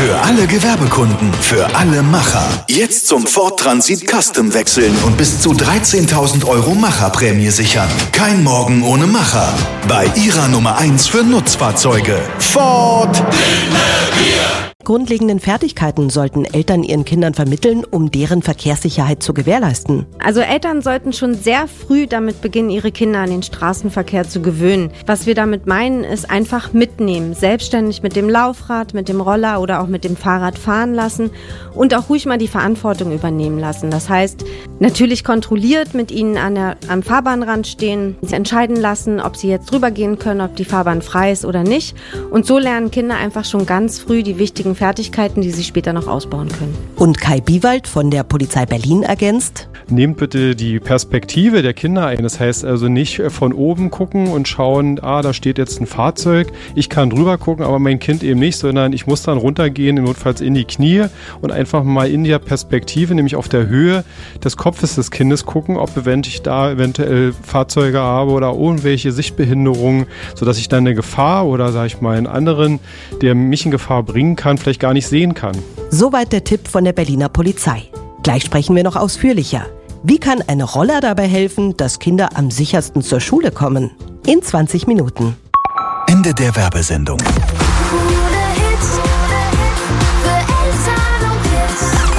Für alle Gewerbekunden, für alle Macher. Jetzt zum Ford Transit Custom wechseln und bis zu 13.000 € Macherprämie sichern. Kein Morgen ohne Macher. Bei Ihrer Nummer 1 für Nutzfahrzeuge. Ford. Grundlegenden Fertigkeiten sollten Eltern ihren Kindern vermitteln, um deren Verkehrssicherheit zu gewährleisten. Also Eltern sollten schon sehr früh damit beginnen, ihre Kinder an den Straßenverkehr zu gewöhnen. Was wir damit meinen, ist einfach mitnehmen, selbstständig mit dem Laufrad, mit dem Roller oder auch mit dem Fahrrad fahren lassen und auch ruhig mal die Verantwortung übernehmen lassen. Das heißt, natürlich kontrolliert mit ihnen am Fahrbahnrand stehen, sie entscheiden lassen, ob sie jetzt drüber gehen können, ob die Fahrbahn frei ist oder nicht. Und so lernen Kinder einfach schon ganz früh die wichtigen Fertigkeiten, die sie später noch ausbauen können. Und Kai Biewald von der Polizei Berlin ergänzt: Nehmt bitte die Perspektive der Kinder ein. Das heißt also nicht von oben gucken und schauen, da steht jetzt ein Fahrzeug, ich kann drüber gucken, aber mein Kind eben nicht, sondern ich muss dann runtergehen, notfalls in die Knie und einfach mal in der Perspektive, nämlich auf der Höhe des Kopfes des Kindes gucken, ob ich da eventuell Fahrzeuge habe oder irgendwelche Sichtbehinderungen, sodass ich dann eine Gefahr oder, sage ich mal, einen anderen, der mich in Gefahr bringen kann, vielleicht gar nicht sehen kann. Soweit der Tipp von der Berliner Polizei. Gleich sprechen wir noch ausführlicher. Wie kann ein Roller dabei helfen, dass Kinder am sichersten zur Schule kommen? In 20 Minuten. Ende der Werbesendung.